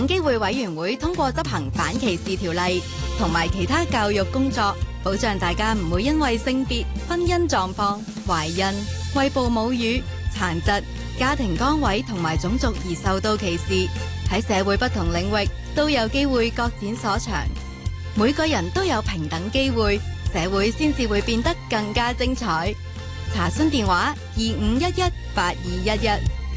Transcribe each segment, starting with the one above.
等機會委員會通過執行反歧視條例同埋其他教育工作，保障大家唔會因為性別、婚姻狀況、懷孕、餵哺母乳、殘疾、家庭崗位同埋種族而受到歧視。喺社會不同領域都有機會各展所長，每個人都有平等機會，社會先至會變得更加精彩。查詢電話25118211。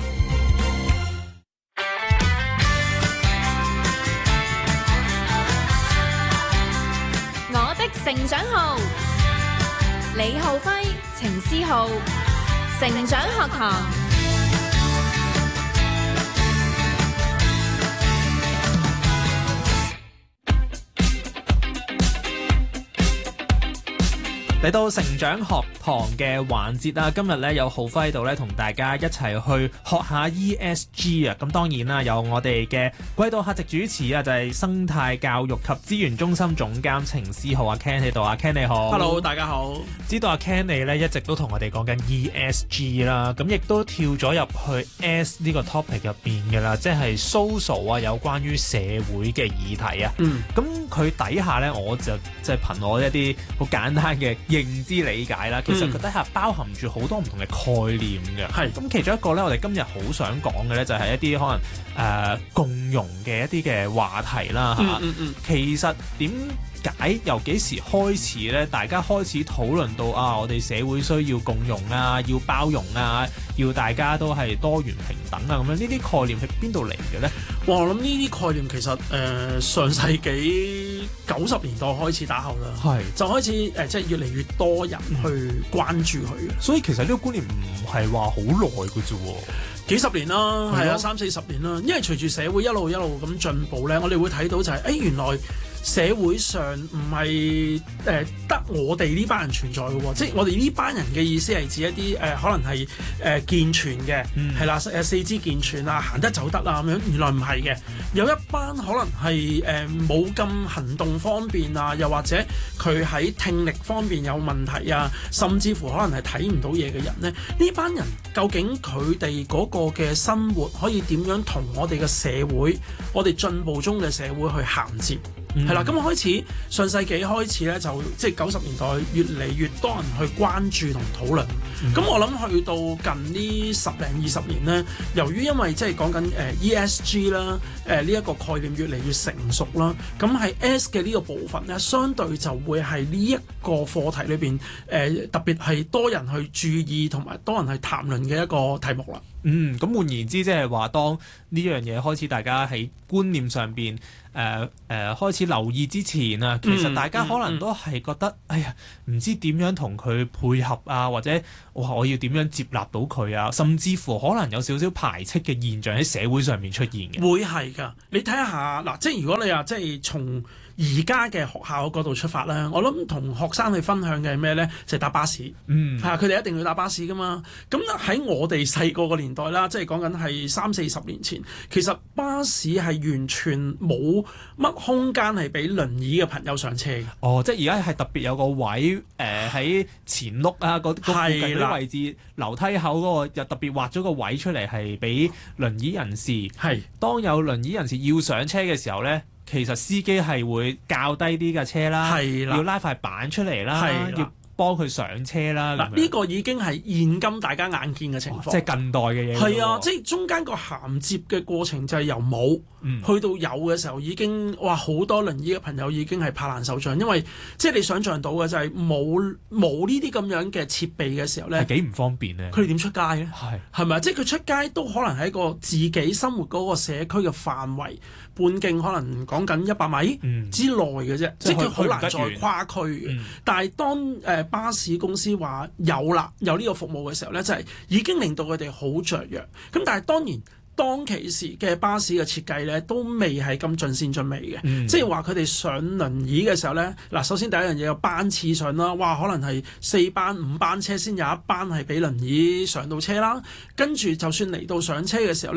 我的成長號，李浩輝、程思浩，成長學堂。 嚟到成長學堂嘅環節啦，今日咧有浩輝喺度咧，同大家一齊去學下 ESG 啊！咁當然啦，有我哋嘅季度客席主持啊，就係生態教育及資源中心總監程思浩阿 Ken 喺度。阿 Ken 你好。 Hello， 大家好。 知道阿 Ken 你咧一直都同我哋講緊 ESG 啦，咁亦都跳咗入去 S 呢個 topic 入邊嘅啦，即係 social 啊，有關於社會嘅議題啊。咁佢底下咧，我就即係憑我一啲好簡單嘅認知理解啦，其實佢底下包含住好多唔同嘅概念嘅。係咁，其中一個咧，我哋今日好想講嘅咧，就係一啲可能共融嘅一啲嘅話題啦嚇。其實點解由幾時開始咧？大家開始討論到啊，我哋社會需要共融啊，要包容啊，要大家都係多元平等啊，咁樣呢啲概念係邊度嚟嘅咧？ 哇！我諗呢啲概念其實上世紀90年代開始打後啦，係就開始即係越嚟越多人去關注佢嘅。 所以其實呢個觀念唔係話好耐嘅啫喎， 幾十年啦，係啊，30-40年啦。因為隨住社會一路咁進步咧，我哋會睇到就係原來社會上唔係得我哋呢班人存在嘅喎，即係我哋呢班人嘅意思係指一啲可能係健全嘅，係啦，四肢健全啊，行得走得啊咁樣。原來唔係嘅，有一班可能係冇咁行動方便啊，又或者佢喺聽力方面有問題啊，甚至乎可能係睇唔到嘢嘅人咧。呢班人究竟佢哋嗰個嘅生活可以點樣同我哋嘅社會，我哋進步中嘅社會去銜接？係啦，咁開始上世紀開始咧，就即係90年代越嚟越多人去關注同討論。咁我諗去到近呢10零20年咧，由於因為即係講緊ESG 啦，呢一個概念越嚟越成熟啦，咁喺 S 嘅呢個部分咧，相對就會係呢一個課題裏邊特別係多人去注意同埋多人去談論嘅一個題目啦。 咁換言之，即係話當呢樣嘢開始，大家喺觀念上邊開始留意之前啊，其實大家可能都係覺得，哎呀，唔知點樣同佢配合啊，或者我要點樣接納到佢啊，甚至乎可能有少少排斥嘅現象喺社會上面出現嘅。會係㗎，你睇下嗱，即係如果你話即係從而家嘅學校嗰度出發啦，我諗同學生去分享嘅係咩咧？就係搭巴士，佢哋一定要搭巴士噶嘛。咁喺我哋細個個年代啦，即係講緊係30-40年前，其實巴士係完全冇乜空間係俾輪椅嘅朋友上車嘅。 哦，即係而家係特別有個位喺前轆啊，嗰附近啲位置，樓梯口嗰個又特別劃咗個位出嚟，係俾輪椅人士。係當有輪椅人士要上車嘅時候咧，其實司機係會較低啲架車啦，要拉塊板出嚟啦，要幫佢上車啦。嗱， 呢個已經係現今大家眼見嘅情況， 即係近代嘅嘢。 係啊，即係中間個銜接嘅過程就係由冇去到有嘅時候，已經哇好多輪椅嘅朋友已經係拍爛手掌，因為即係你想象到嘅就係冇呢啲咁樣嘅設備嘅時候咧， 係幾唔方便咧。 佢哋點出街咧？係咪？即係佢出街都可能喺個自己生活嗰個社區嘅範圍半徑，可能講緊100米之內嘅啫，即係佢好難再跨區嘅。但係當巴士公司話有呢個服務嘅時候咧，就係已經令到佢哋好雀躍。咁但係當然當其時嘅巴士嘅設計咧，都未係咁盡善盡美嘅。即係話佢哋上輪椅嘅時候咧，嗱，首先第一樣嘢有班次上啦，哇，可能係4班5班車先有一班係俾輪椅上到車啦。跟住就算嚟到上車嘅時候咧，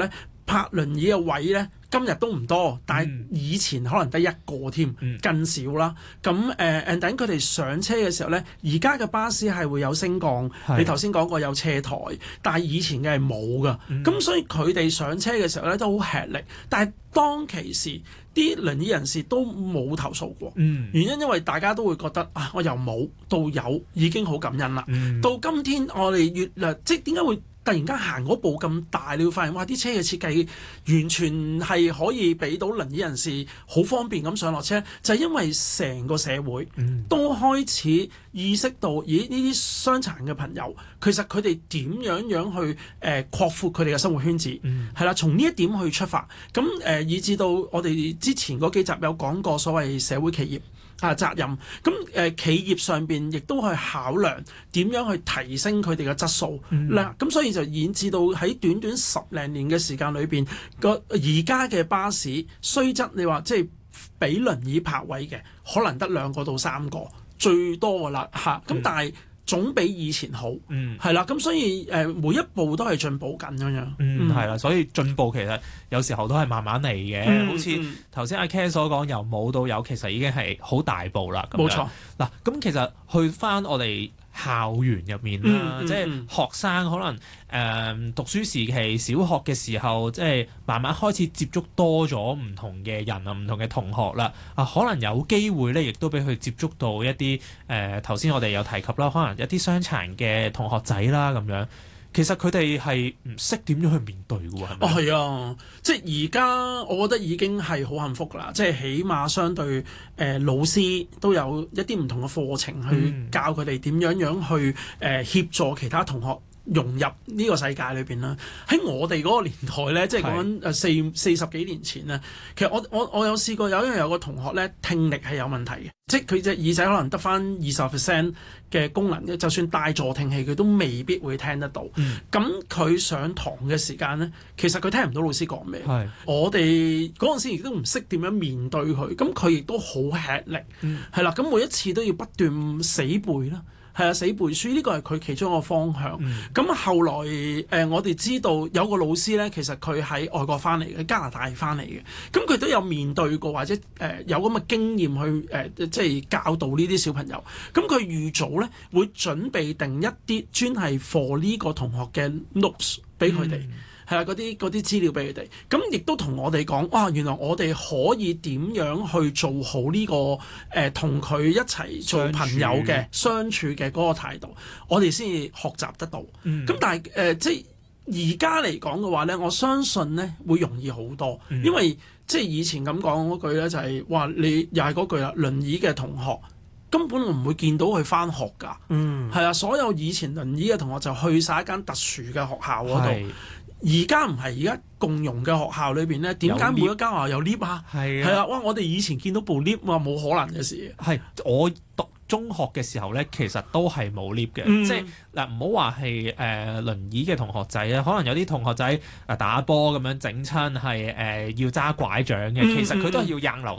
拍輪椅嘅位咧，今日都唔多，但係以前可能得一個添，更少啦。咁and then佢哋上車嘅時候咧，而家嘅巴士係會有升降，你頭先講過有斜台，但係以前嘅係冇噶。咁所以佢哋上車嘅時候咧都好吃力，但係當其時啲輪椅人士都冇投訴過，原因因為大家都會覺得啊，我由冇到有已經好感恩啦。到今天我哋越嚟，即係點解會突然間行嗰步咁大？你會發現哇，啲車嘅設計完全係可以俾到輪椅人士好方便咁上落車，就係因為成個社會都開始意識到，咦，呢啲傷殘嘅朋友其實佢哋點樣去擴闊佢哋嘅生活圈子，係啦，從呢一點去出發，咁以至到我哋之前嗰幾集有講過所謂社會企業責任，咁企業上邊亦都去考量點樣去提升佢哋嘅質素啦。咁所以就演至到喺短短10零年嘅時間裏邊，而家嘅巴士雖則你話即係俾輪椅泊位嘅，可能得2個到3個最多噶啦嚇。咁但係總比以前好，係啦。咁所以每一步都係進步緊咁樣。 係啦，所以進步其實有時候都係慢慢嚟嘅。好似頭先阿 Ken 所講，由冇到有，其實已經係好大步啦。 冇錯。 嗱，咁其實去翻我哋校園入面啦，即係學生可能讀書時期小學嘅時候，即係慢慢開始接觸多咗唔同嘅人啊，唔同嘅同學啦，可能有機會咧，亦都俾佢接觸到一啲頭先我哋有提及啦，可能一啲傷殘嘅同學仔啦咁樣。其實佢哋係唔識點樣去面對嘅喎，係咪？ 係啊，即係而家我覺得已經係好幸福啦，即係起碼相對老師都有一啲唔同嘅課程去教佢哋點樣去協助其他同學融入呢個世界裏邊啦。喺我哋嗰個年代咧，即係講緊40幾年前咧，其實我有試過有個同學咧，聽力係有問題嘅，即係佢隻耳仔可能得返20% 嘅功能嘅，就算戴助聽器佢都未必會聽得到。咁佢上堂嘅時間咧，其實佢聽唔到老師講咩。我哋嗰陣時亦都唔識點樣面對佢，咁佢亦都好吃力，係啦。咁每一次都要不斷死背啦。係啊，死背書呢個係佢其中一個方向。咁後來我哋知道有個老師咧，其實佢喺外國翻嚟嘅，加拿大翻嚟嘅。咁佢都有面對過或者有咁嘅經驗去即係教導呢啲小朋友。咁佢預早咧會準備定一啲專係 for 呢個同學嘅 notes 俾佢哋。係啦，嗰啲資料俾佢哋，咁亦都同我哋講，哇！原來我哋可以點樣去做好呢個同佢一齊做朋友嘅相處嘅嗰個態度，我哋先至學習得到。咁但係即係而家嚟講嘅話咧，我相信咧會容易好多，因為即係以前咁講嗰句咧就係話你又係嗰句啦，輪椅嘅同學根本唔會見到佢返學㗎。係啊，所有以前輪椅嘅同學就去晒一間特殊嘅學校嗰度。而家唔係，而家共融嘅學校裏邊咧，點解每一間學校有 lift 啊？係啊，哇！我哋以前見到部 lift 話冇可能嘅事。係我讀中學嘅時候咧，其實都係冇 lift 嘅，即係嗱唔好話係輪椅嘅同學仔啊，可能有啲同學仔打波咁樣整親係要揸拐杖嘅，其實佢都係要硬樓